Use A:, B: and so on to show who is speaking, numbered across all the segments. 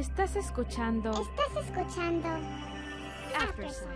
A: Estás escuchando
B: Aftersight.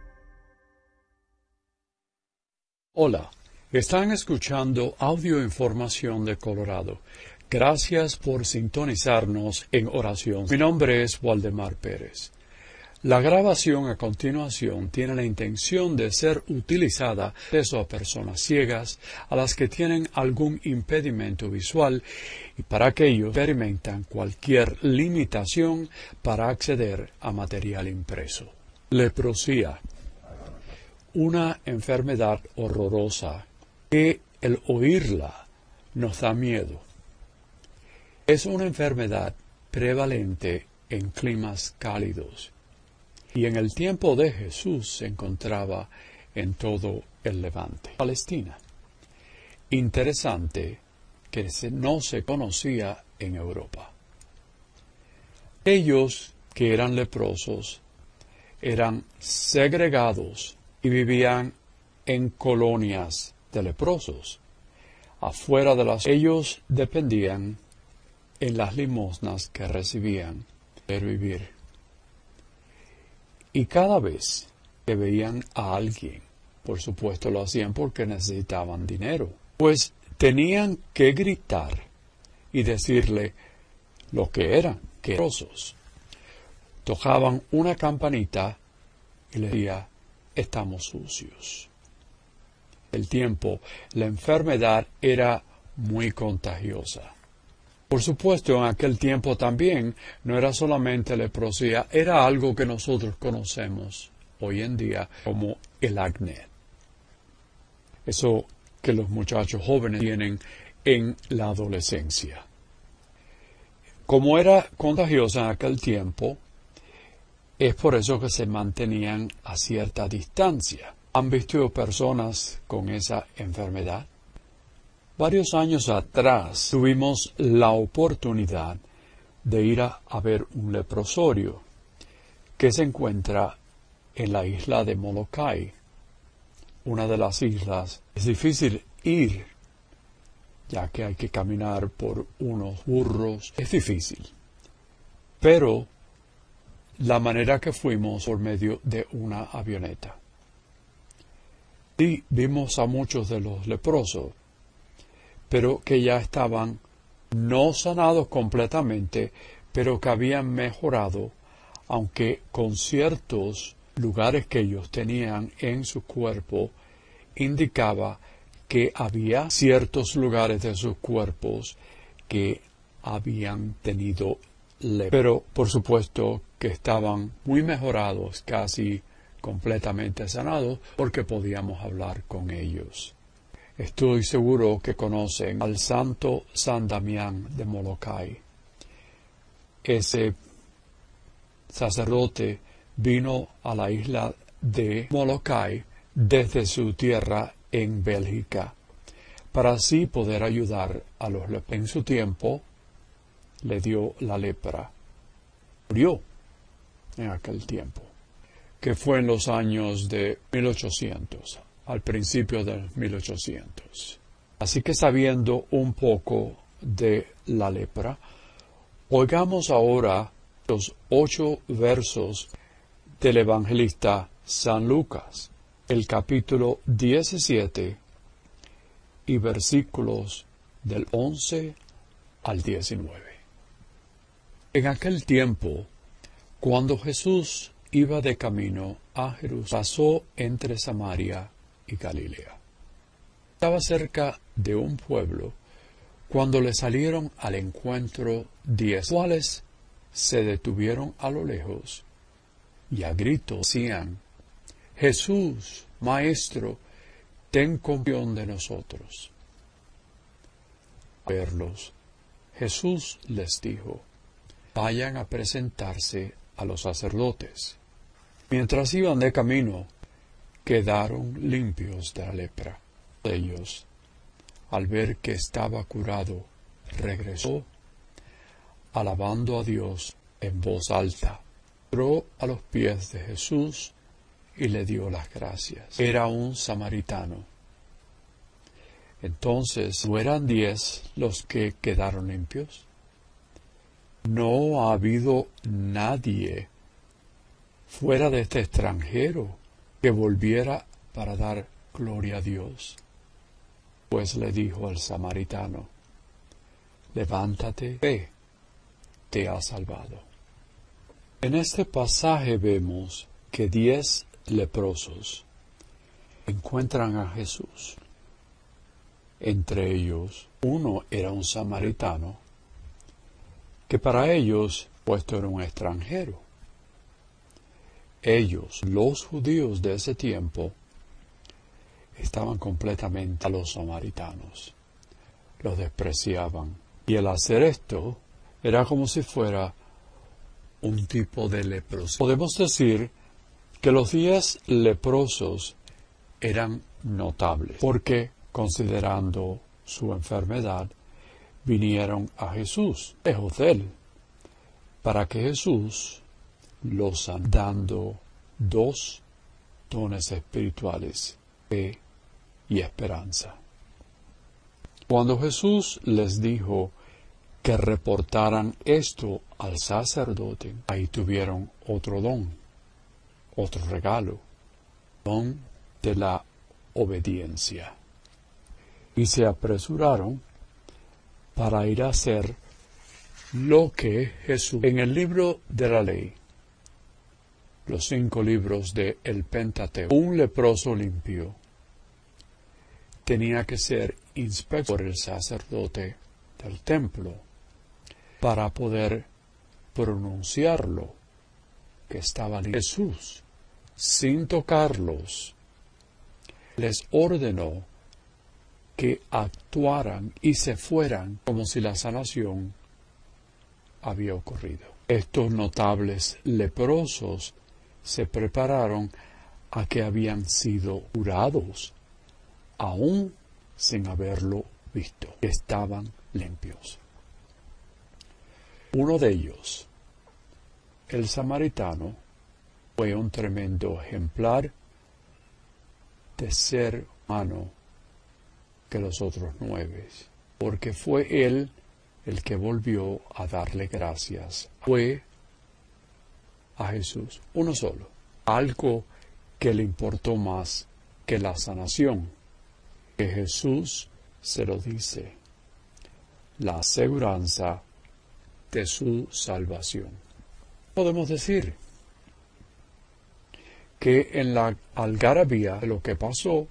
C: Hola, están escuchando Audio Información de Colorado. Gracias por sintonizarnos en oración. Mi nombre es Waldemar Pérez. La grabación a continuación tiene la intención de ser utilizada a personas ciegas, a las que tienen algún impedimento visual y para aquellos que experimentan cualquier limitación para acceder a material impreso. Leprosía. Una enfermedad horrorosa que el oírla nos da miedo. Es una enfermedad prevalente en climas cálidos y en el tiempo de Jesús se encontraba en todo el Levante, Palestina. Interesante que no se conocía en Europa. Ellos que eran leprosos eran segregados y vivían en colonias de leprosos. Afuera de ellos dependían en las limosnas que recibían para vivir. Y cada vez que veían a alguien, por supuesto lo hacían porque necesitaban dinero, pues tenían que gritar y decirle lo que eran, que eran leprosos. Tocaban una campanita y le decía: estamos sucios. El tiempo, la enfermedad era muy contagiosa. Por supuesto, en aquel tiempo también no era solamente leprosía, era algo que nosotros conocemos hoy en día como el acné. Eso que los muchachos jóvenes tienen en la adolescencia. Como era contagiosa en aquel tiempo, es por eso que se mantenían a cierta distancia. ¿Han visto personas con esa enfermedad? Varios años atrás tuvimos la oportunidad de ir a ver un leprosorio que se encuentra en la isla de Molokai, una de las islas. Es difícil ir, ya que hay que caminar por unos burros. Es difícil. Pero la manera que fuimos por medio de una avioneta. Y vimos a muchos de los leprosos, pero que ya estaban no sanados completamente, pero que habían mejorado, aunque con ciertos lugares que ellos tenían en su cuerpo, indicaba que había ciertos lugares de sus cuerpos que habían tenido lepra. Pero, por supuesto, que estaban muy mejorados, casi completamente sanados, porque podíamos hablar con ellos. Estoy seguro que conocen al santo San Damián de Molokai. Ese sacerdote vino a la isla de Molokai desde su tierra en Bélgica, para así poder ayudar a los leprosos. En su tiempo le dio la lepra. Murió en aquel tiempo, que fue en los años de 1800. Al principio de 1800. Así que sabiendo un poco de la lepra, oigamos ahora los 8 versos del evangelista San Lucas, el capítulo 17 y versículos del 11 al 19. En aquel tiempo, cuando Jesús iba de camino a Jerusalén, pasó entre Samaria y Galilea. Estaba cerca de un pueblo cuando le salieron al encuentro 10, cuales se detuvieron a lo lejos y a gritos decían: Jesús, Maestro, ten compasión de nosotros. Al verlos, Jesús les dijo: vayan a presentarse a los sacerdotes. Mientras iban de camino, quedaron limpios de la lepra. Ellos, al ver que estaba curado, regresó, alabando a Dios en voz alta. Entró a los pies de Jesús y le dio las gracias. Era un samaritano. Entonces, ¿no eran 10 los que quedaron limpios? ¿No no ha habido nadie fuera de este extranjero que volviera para dar gloria a Dios. Pues le dijo al samaritano: levántate, ve, te ha salvado. En este pasaje vemos que 10 leprosos encuentran a Jesús. Entre ellos, uno era un samaritano, que para ellos, puesto era un extranjero. Ellos, los judíos de ese tiempo, estaban completamente a los samaritanos. Los despreciaban. Y el hacer esto era como si fuera un tipo de leprosidad. Podemos decir que los 10 leprosos eran notables, porque, considerando su enfermedad, vinieron a Jesús, lejos de él, para que Jesús los sanara, dando 2 dones espirituales, fe y esperanza. Cuando Jesús les dijo que reportaran esto al sacerdote, ahí tuvieron otro don, otro regalo, don de la obediencia. Y se apresuraron para ir a hacer lo que Jesús, en el libro de la ley, los 5 libros del Pentateuco, un leproso limpio tenía que ser inspeccionado por el sacerdote del templo para poder pronunciarlo, que estaba limpio. Jesús, sin tocarlos, les ordenó que actuaran y se fueran como si la sanación había ocurrido. Estos notables leprosos se prepararon a que habían sido curados, aún sin haberlo visto. Estaban limpios. Uno de ellos, el samaritano, fue un tremendo ejemplar de ser humano que los otros 9, porque fue él el que volvió a darle gracias. Fue a Jesús, uno solo, algo que le importó más que la sanación, que Jesús se lo dice, la aseguranza de su salvación. Podemos decir que en la algarabía de lo que pasó,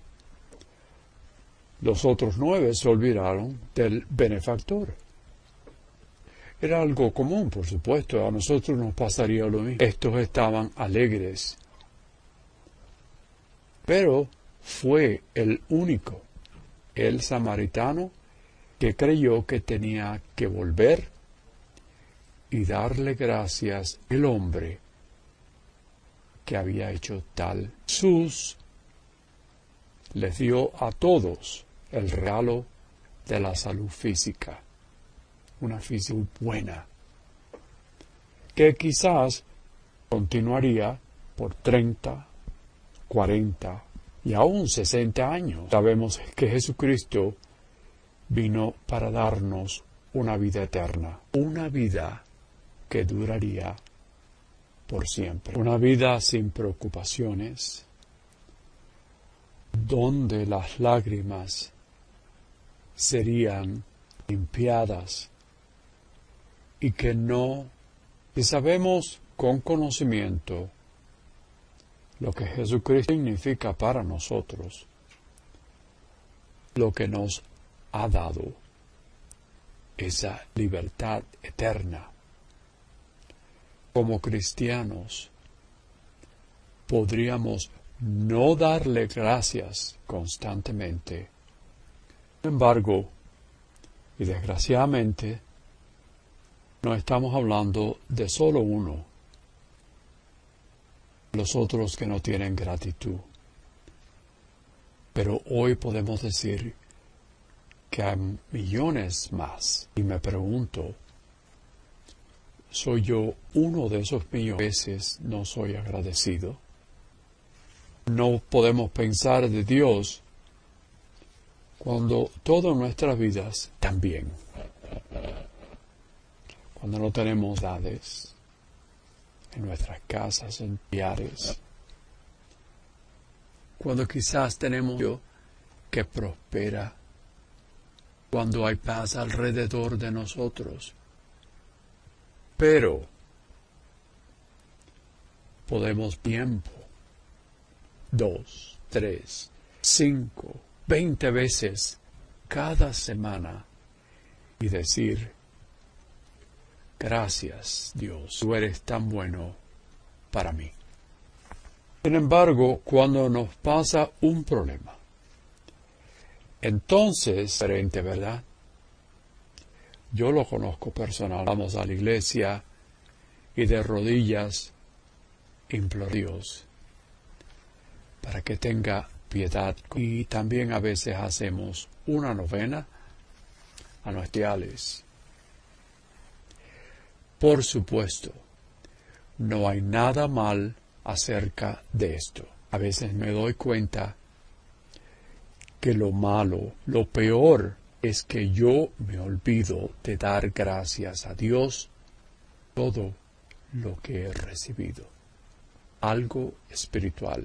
C: los otros 9 se olvidaron del benefactor. Era algo común, por supuesto, a nosotros nos pasaría lo mismo. Estos estaban alegres. Pero fue el único, el samaritano, que creyó que tenía que volver y darle gracias al hombre que había hecho tal. Jesús les dio a todos el regalo de la salud física, una física buena, que quizás continuaría por 30, 40 y aún 60 años. Sabemos que Jesucristo vino para darnos una vida eterna, una vida que duraría por siempre, una vida sin preocupaciones, donde las lágrimas serían limpiadas y que no, si sabemos con conocimiento lo que Jesucristo significa para nosotros, lo que nos ha dado esa libertad eterna. Como cristianos, podríamos no darle gracias constantemente. Sin embargo, y desgraciadamente, no estamos hablando de solo uno, los otros que no tienen gratitud. Pero hoy podemos decir que hay millones más. Y me pregunto, ¿soy yo uno de esos millones? A veces no soy agradecido. No podemos pensar de Dios cuando todas nuestras vidas también. cuando no tenemos edades en nuestras casas, en hogares, cuando quizás tenemos que prospera, cuando hay paz alrededor de nosotros. Pero podemos tiempo, 2, 3, 5, 20 veces cada semana y decir: gracias, Dios, tú eres tan bueno para mí. Sin embargo, cuando nos pasa un problema, entonces, diferente, ¿verdad? Yo lo conozco personal. Vamos a la iglesia y de rodillas imploro a Dios para que tenga piedad. Y también a veces hacemos una novena a nuestros ideales. Por supuesto, no hay nada mal acerca de esto. A veces me doy cuenta que lo malo, lo peor, es que yo me olvido de dar gracias a Dios por todo lo que he recibido. Algo espiritual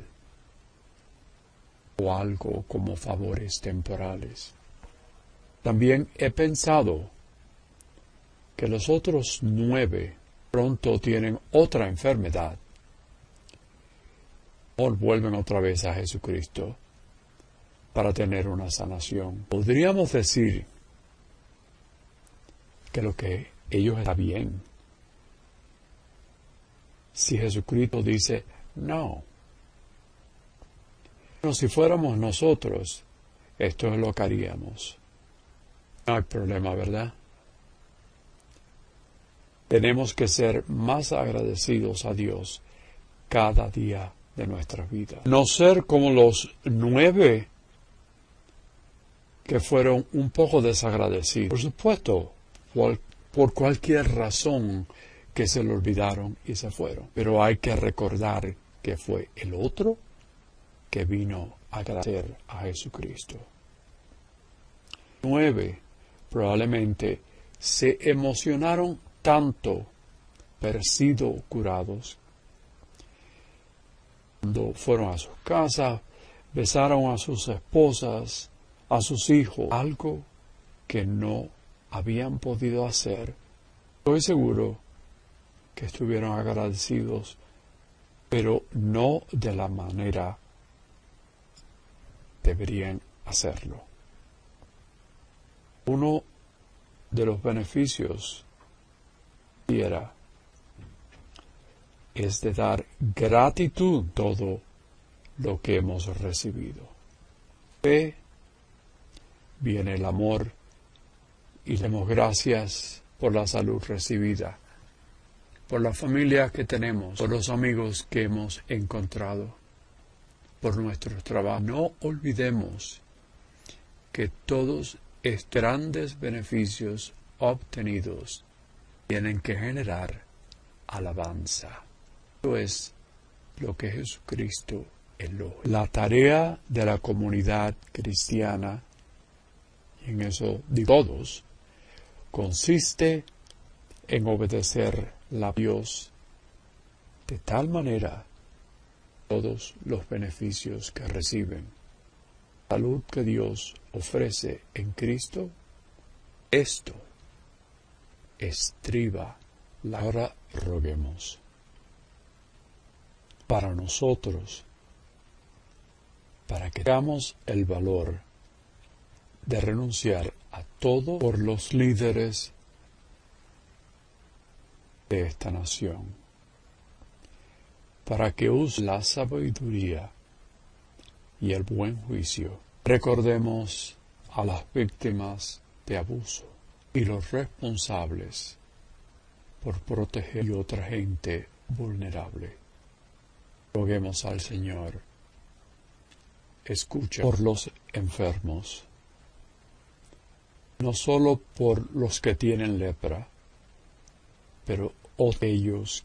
C: o algo como favores temporales. También he pensado que los otros 9 pronto tienen otra enfermedad o vuelven otra vez a Jesucristo para tener una sanación. Podríamos decir que lo que ellos está bien. Si Jesucristo dice no. Pero si fuéramos nosotros, esto es lo que haríamos. No hay problema, ¿verdad? Tenemos que ser más agradecidos a Dios cada día de nuestra vida. No ser como los 9 que fueron un poco desagradecidos. Por supuesto, por cualquier razón que se le olvidaron y se fueron. Pero hay que recordar que fue el otro que vino a agradecer a Jesucristo. 9 probablemente se emocionaron tanto haber sido curados. Cuando fueron a sus casas, besaron a sus esposas, a sus hijos, algo que no habían podido hacer. Estoy seguro que estuvieron agradecidos, pero no de la manera que deberían hacerlo. Uno de los beneficios es de dar gratitud a todo lo que hemos recibido. Fe, viene el amor y demos gracias por la salud recibida, por la familia que tenemos, por los amigos que hemos encontrado, por nuestro trabajo. No olvidemos que todos estos grandes beneficios obtenidos tienen que generar alabanza. Esto es lo que Jesucristo elogia. La tarea de la comunidad cristiana, y en eso digo todos, consiste en obedecer a Dios de tal manera todos los beneficios que reciben. La salud que Dios ofrece en Cristo, esto estriba. Ahora roguemos para nosotros, para que tengamos el valor de renunciar a todo por los líderes de esta nación, para que use la sabiduría y el buen juicio. Recordemos a las víctimas de abuso y los responsables por proteger a otra gente vulnerable. Roguemos al Señor. Escucha por los enfermos, no solo por los que tienen lepra, pero aquellos